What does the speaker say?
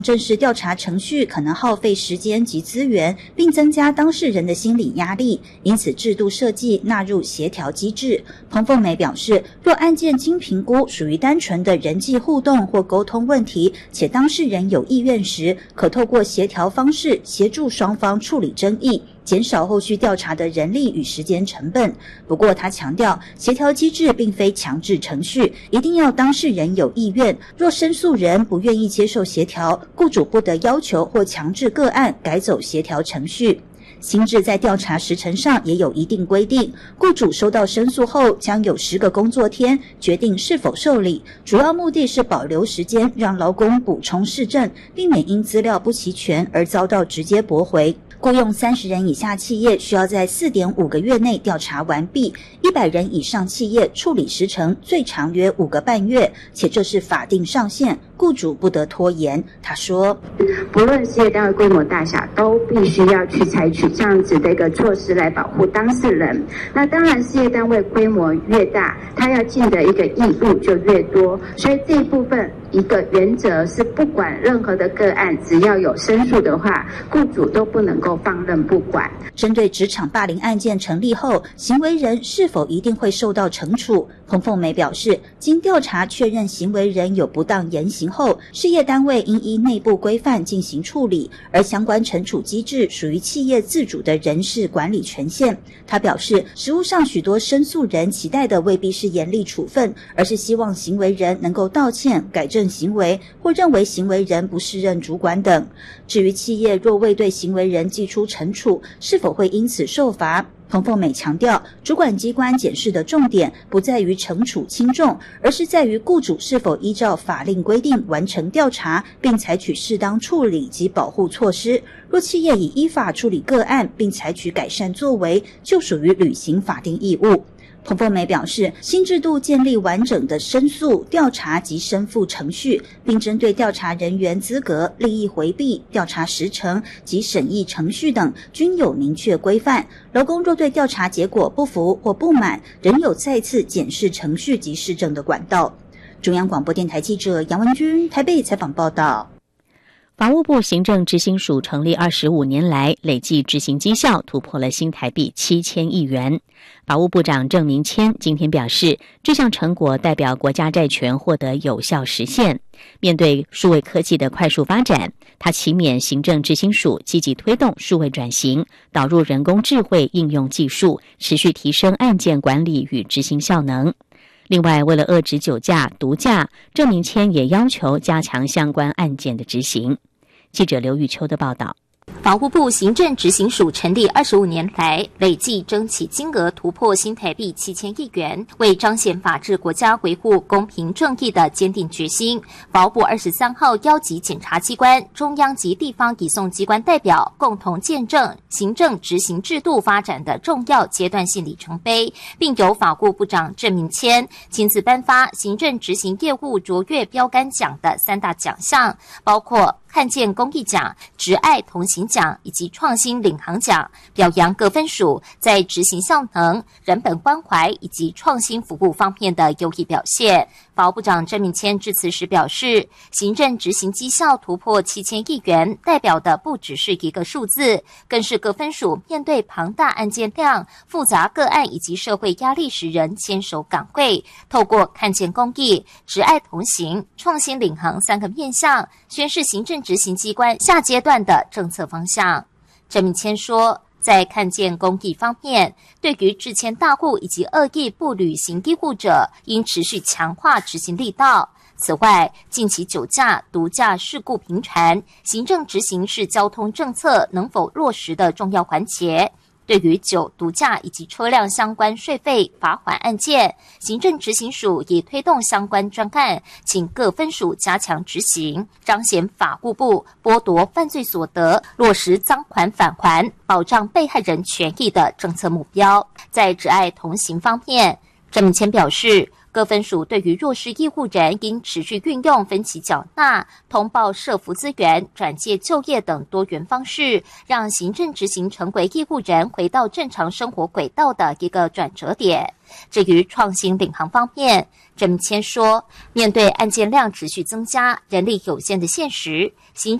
正式调查程序可能耗费时间及资源，并增加当事人的心理压力，因此制度设计纳入协调机制。彭凤梅表示，若案件经评估属于单纯的人际互动或沟通问题，且当事人有意愿时，可透过协调方式协助双方处理争议，减少后续调查的人力与时间成本。不过他强调，协调机制并非强制程序，一定要当事人有意愿，若申诉人不愿意接受协调，雇主不得要求或强制个案改走协调程序。新制在调查时程上也有一定规定，雇主收到申诉后将有10个工作天决定是否受理，主要目的是保留时间让劳工补充事证，避免因资料不齐全而遭到直接驳回。雇用30人以下企业需要在4.5个月内调查完毕，100人以上企业处理时程最长约5个半月，且这是法定上限，雇主不得拖延。他说， 不论事业单位规模大小，都必须要去采取这样子的一个措施来保护当事人。那当然事业单位规模越大，他要尽的一个义务就越多，所以这一部分一个原则是，不管任何的个案，只要有申诉的话，雇主都不能够放任不管。 针对职场霸凌案件成立后，行为人是否一定会受到惩处？彭凤梅表示，经调查确认行为人有不当言行后，事业单位应依内部规范进行处理，而相关惩处机制属于企业自主的人事管理权限。他表示，实务上许多申诉人期待的未必是严厉处分，而是希望行为人能够道歉、改正行为，或认为行为人不适任主管等。至于企业若未对行为人寄出惩处，是否会因此受罚？彭凤美强调，主管机关检视的重点不在于惩处轻重，而是在于雇主是否依照法令规定完成调查，并采取适当处理及保护措施。若企业已依法处理个案，并采取改善作为，就属于履行法定义务。彭凤梅表示，新制度建立完整的申诉、调查及申复程序，并针对调查人员资格、利益回避、调查时程及审议程序等均有明确规范。劳工若对调查结果不服或不满，仍有再次检视程序及事证的管道。中央广播电台记者杨文君台北采访报道。 法务部行政执行署成立25年来，累计执行绩效突破了新台币7000亿元。法务部长郑明谦今天表示，这项成果代表国家债权获得有效实现。面对数位科技的快速发展，他期勉行政执行署积极推动数位转型，导入人工智慧应用技术，持续提升案件管理与执行效能。另外，为了遏制酒驾、毒驾，郑明谦也要求加强相关案件的执行。记者刘玉秋的报道。 法务部行政执行署成立25年来，累计征起金额突破新台币7000亿元，为彰显法治国家维护公平正义的坚定决心。法务部23号邀集检察机关、中央及地方移送机关代表，共同见证行政执行制度发展的重要阶段性里程碑，并由法务部长郑明谦亲自颁发行政执行业务卓越标杆奖的3大奖项，包括看见公益奖、执爱同行奖以及创新领航奖，表扬各分署在执行效能、人本关怀以及创新服务方面的优异表现。法务部长郑明谦致辞时表示，行政执行绩效突破7000亿元，代表的不只是一个数字，更是各分署面对庞大案件量、复杂个案以及社会压力时仍坚守岗位，透过看见公益、执爱同行、创新领航3个面向，宣示行政执行机关下阶段的政策方向。郑明谦说，在看见公益方面，对于制欠大户以及恶意不履行义务者，应持续强化执行力道。此外，近期酒驾、毒驾事故频传，行政执行是交通政策能否落实的重要环节。对于酒、毒驾以及车辆相关税费、罚款案件，行政执行署已推动相关专案，请各分署加强执行，彰显法务部剥夺犯罪所得、落实赃款返还、保障被害人权益的政策目标。在执爱同行方面，郑明谦表示， 各分署对于弱势医护人应持续运用分期缴纳、通报社福资源、转介就业等多元方式，让行政执行成为医护人回到正常生活轨道的一个转折点。至于创新领航方面，郑明谦说，面对案件量持续增加、人力有限的现实，